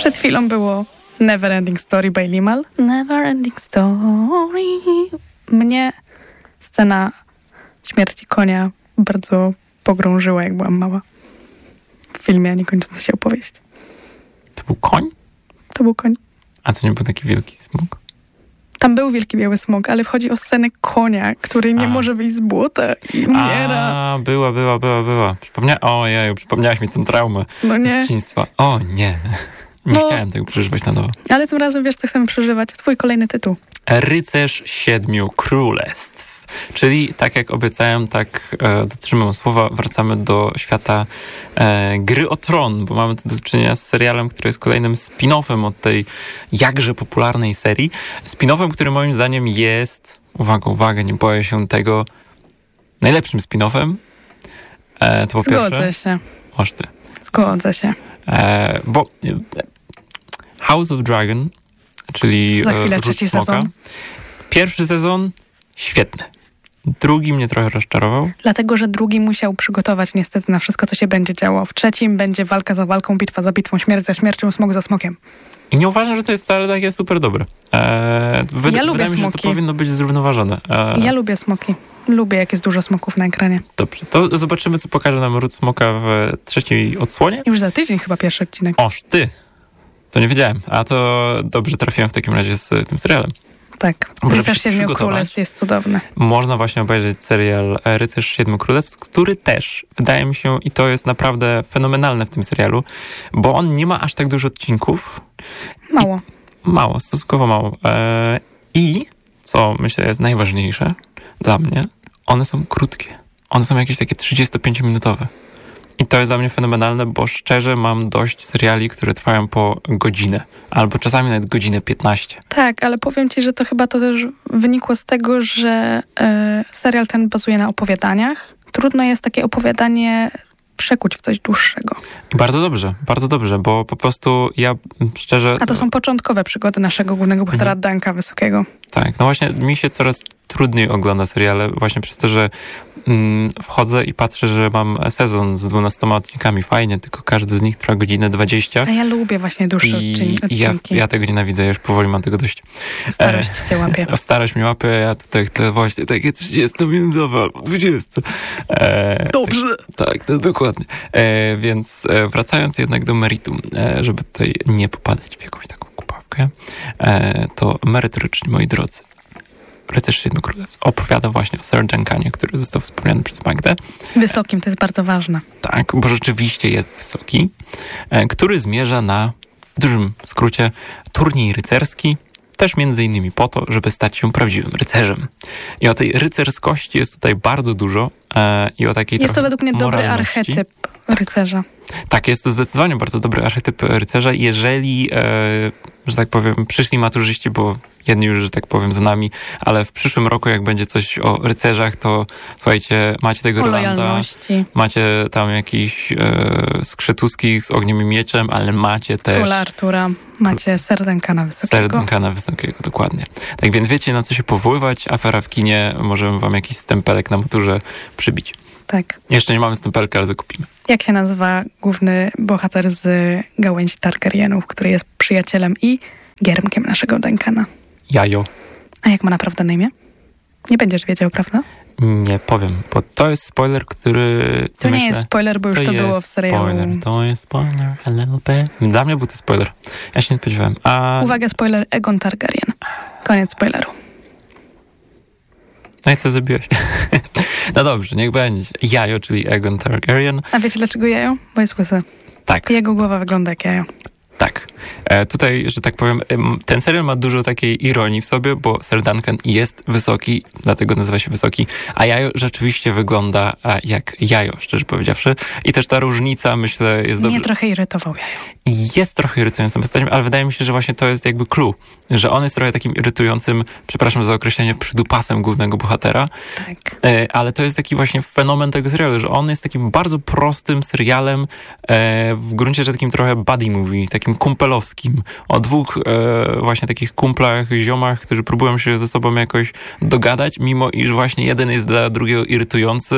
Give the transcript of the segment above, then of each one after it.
Przed chwilą było Neverending Story by Limahl. Neverending Story. Mnie scena śmierci konia bardzo pogrążyła, jak byłam mała. W filmie, a nie kończąca się opowieść. To był koń? To był koń. A to nie był taki wielki smok? Tam był wielki biały smok, ale wchodzi o scenę konia, który nie może wyjść z błota i umiera. Była. Przypomniałaś mi tę traumę z dzieciństwa. O nie. Nie chciałem tego przeżywać na nowo. Ale tym razem wiesz, co chcemy przeżywać. Twój kolejny tytuł. Rycerz Siedmiu Królestw. Czyli tak jak obiecałem, tak dotrzymam słowa, wracamy do świata Gry o Tron, bo mamy tu do czynienia z serialem, który jest kolejnym spin-offem od tej jakże popularnej serii. Spin-offem, który moim zdaniem jest, uwaga, nie boję się tego, najlepszym spin-offem. To po pierwsze. Zgodzę się. Oż ty. Zgodzę się. Bo House of Dragon, czyli za chwilę trzeci sezon. Pierwszy sezon świetny. Drugi mnie trochę rozczarował. Dlatego, że drugi musiał przygotować niestety na wszystko, co się będzie działo. W trzecim będzie walka za walką, bitwa za bitwą, śmierć za śmiercią, smok za smokiem. I nie uważam, że to jest wcale takie super dobre. Ja lubię wydaje mi się, że to powinno być zrównoważone. Ja lubię smoki. Lubię, jak jest dużo smoków na ekranie. Dobrze, to zobaczymy, co pokaże nam ród smoka w trzeciej odsłonie. Już za tydzień chyba pierwszy odcinek. Oż ty! To nie wiedziałem. A to dobrze trafiłem w takim razie z tym serialem. Tak. Rycerz Siedmiu Królestw jest cudowny. Można właśnie obejrzeć serial Rycerz Siedmiu Królestw, który też, wydaje mi się, i to jest naprawdę fenomenalne w tym serialu, bo on nie ma aż tak dużo odcinków. Mało, stosunkowo mało. I, co myślę jest najważniejsze dla mnie, one są krótkie. One są jakieś takie 35-minutowe. I to jest dla mnie fenomenalne, bo szczerze mam dość seriali, które trwają po godzinę. Albo czasami nawet godzinę 15. Tak, ale powiem ci, że to chyba to też wynikło z tego, że serial ten bazuje na opowiadaniach. Trudno jest takie opowiadanie przekuć w coś dłuższego. I bardzo dobrze, bo po prostu ja szczerze... A to są początkowe przygody naszego głównego bohatera Danka Wysokiego. Tak, no właśnie mi się coraz trudniej ogląda seriale, właśnie przez to, że wchodzę i patrzę, że mam sezon z 12 odcinkami. Fajnie, tylko każdy z nich trwa godzinę 20. A ja lubię właśnie dłuższe odcinki. Ja tego nienawidzę, ja już powoli mam tego dość. Starość cię łapie. Starość mi łapie, ja tutaj chcę właśnie takie 30-minutowe albo 20. Dobrze. Tak, to dokładnie. Więc wracając jednak do meritum, żeby tutaj nie popadać w jakąś taką kupawkę, to merytorycznie, moi drodzy, Rycerz Siedmiu Królestw opowiada właśnie o Sir Duncanie, który został wspomniany przez Magdę. Wysokim, to jest bardzo ważne. Tak, bo rzeczywiście jest wysoki, który zmierza na, w dużym skrócie, turniej rycerski, też między innymi po to, żeby stać się prawdziwym rycerzem. I o tej rycerskości jest tutaj bardzo dużo i o takiej jest to według mnie dobry archetyp rycerza. Tak, jest to zdecydowanie bardzo dobry archetyp rycerza, jeżeli, że tak powiem, przyszli maturzyści, bo jedni już, że tak powiem, za nami, ale w przyszłym roku, jak będzie coś o rycerzach, to słuchajcie, macie tego Rolanda, macie tam jakiś Skrzetuskich z Ogniem i Mieczem, ale macie też... Króla Artura, macie Sir Duncana Wysokiego. Sir Duncana Wysokiego, dokładnie. Tak więc wiecie, na co się powoływać. Afera w kinie, możemy wam jakiś stempelek na maturze przybić. Tak. Jeszcze nie mamy stempelka, ale zakupimy. Jak się nazywa główny bohater z gałęzi Targaryenów, który jest przyjacielem i giermkiem naszego Duncana? Jajo. A jak ma naprawdę na imię? Nie będziesz wiedział, prawda? Nie powiem, bo to jest spoiler, który... To nie jest spoiler, bo już to było w serialu. To jest spoiler, a little bit. Dla mnie był to spoiler. Ja się nie spodziewałem. Uwaga, spoiler, Aegon Targaryen. Koniec spoileru. No i co zrobiłeś? No dobrze, niech będzie. Jajo, czyli Aegon Targaryen. A wiecie dlaczego jajo? Bo jest łysy. Tak. Jego głowa wygląda jak jajo. Tak. Tutaj, że tak powiem, ten serial ma dużo takiej ironii w sobie, bo Sir Duncan jest wysoki, dlatego nazywa się Wysoki, a Jajo rzeczywiście wygląda jak Jajo, szczerze powiedziawszy. I też ta różnica, myślę, jest dobrze... Mnie trochę irytował Jajo. Jest trochę irytującym postacią, ale wydaje mi się, że właśnie to jest jakby clue, że on jest trochę takim irytującym, przepraszam za określenie, przydupasem głównego bohatera. Tak. Ale to jest taki właśnie fenomen tego serialu, że on jest takim bardzo prostym serialem, w gruncie rzeczy takim trochę buddy movie, takim kumpelowskim, o dwóch właśnie takich kumplach, ziomach, którzy próbują się ze sobą jakoś dogadać, mimo iż właśnie jeden jest dla drugiego irytujący,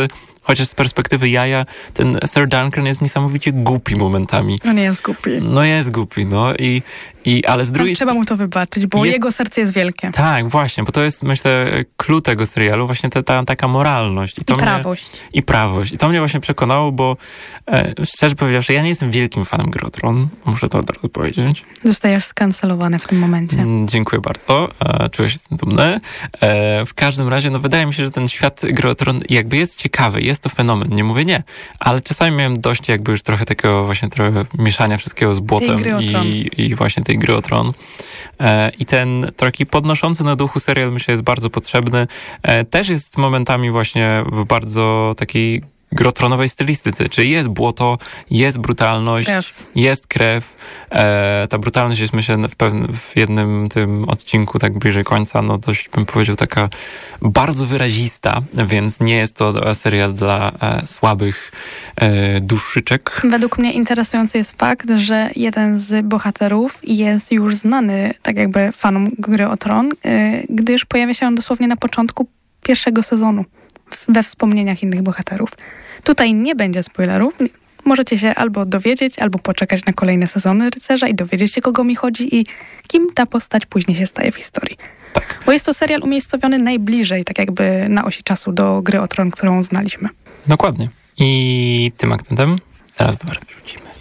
chociaż z perspektywy jaja ten Sir Duncan jest niesamowicie głupi momentami. No nie jest głupi. No jest głupi, no ale z drugiej strony... Trzeba mu to wybaczyć, bo jego serce jest wielkie. Tak, właśnie, bo to jest, myślę, clue tego serialu, właśnie ta taka moralność. I prawość. I prawość. I to mnie właśnie przekonało, bo szczerze powiedziawszy, ja nie jestem wielkim fanem Gry o Tron, muszę to od razu powiedzieć. Zostajesz skancelowany w tym momencie. Dziękuję bardzo, czuję się z tym dumny. W każdym razie, no wydaje mi się, że ten świat Gry o Tron jakby jest ciekawy, jest to fenomen, nie mówię nie, ale czasami miałem dość jakby już trochę takiego właśnie trochę mieszania wszystkiego z błotem i właśnie tej Gry o Tron. I ten taki podnoszący na duchu serial, myślę, jest bardzo potrzebny. Też jest momentami właśnie w bardzo takiej grotronowej stylistyce, czyli jest błoto, jest brutalność, jest krew. Ta brutalność jest, myślę, w jednym tym odcinku, tak bliżej końca, no dość bym powiedział taka bardzo wyrazista, więc nie jest to serial dla słabych duszyczek. Według mnie interesujący jest fakt, że jeden z bohaterów jest już znany, tak jakby fanom Gry o Tron, gdyż pojawia się on dosłownie na początku pierwszego sezonu we wspomnieniach innych bohaterów. Tutaj nie będzie spoilerów. Możecie się albo dowiedzieć, albo poczekać na kolejne sezony Rycerza i dowiedzieć się, kogo mi chodzi i kim ta postać później się staje w historii. Tak. Bo jest to serial umiejscowiony najbliżej, tak jakby na osi czasu do Gry o Tron, którą znaliśmy. Dokładnie. I tym akcentem zaraz do was wrzucimy.